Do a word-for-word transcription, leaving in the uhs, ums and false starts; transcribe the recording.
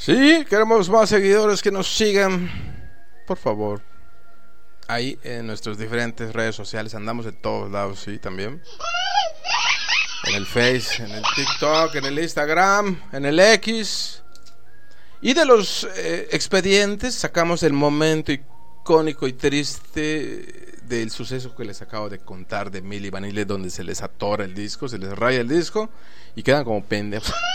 Sí, queremos más seguidores que nos sigan. Por favor. Ahí en nuestras diferentes redes sociales. Andamos en todos lados, sí, también. En el Face, en el TikTok, en el Instagram, en el X. Y de los eh, expedientes sacamos el momento icónico y triste del suceso que les acabo de contar de Milli Vanilli, donde se les atora el disco, se les raya el disco y quedan como pendejos.